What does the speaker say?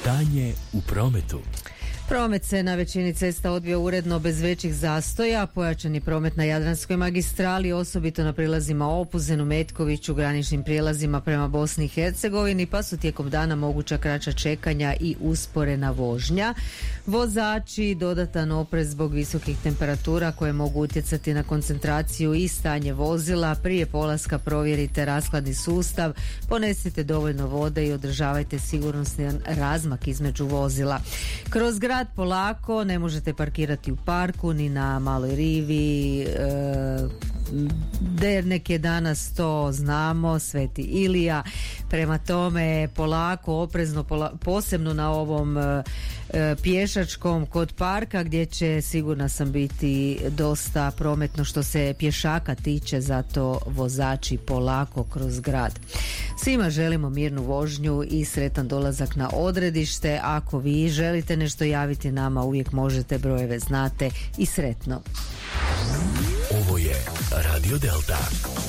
Stanje u prometu. Promet se na većini cesta odvija uredno bez većih zastoja. Pojačani promet na Jadranskoj magistrali, osobito na prilazima Opuzenu, Metkoviću, graničnim prijelazima prema Bosni i Hercegovini, pa su tijekom dana moguća kraća čekanja i usporena vožnja. Vozači dodatan oprez zbog visokih temperatura koje mogu utjecati na koncentraciju i stanje vozila. Prije polaska provjerite rashladni sustav, ponesite dovoljno vode i održavajte sigurnosni razmak između vozila. Kroz grad polako, ne možete parkirati u parku ni na Maloj rivi. Dernek je danas, to znamo, Sveti Ilija. Prema tome polako, oprezno, posebno na ovom pješačkom kod parka gdje će, sigurna sam, biti dosta prometno što se pješaka tiče, zato vozači polako kroz grad. Svima želimo mirnu vožnju i sretan dolazak na odredište. Ako vi želite nešto javiti nama, uvijek možete, brojeve znate, i sretno. Ovo je Radio Delta.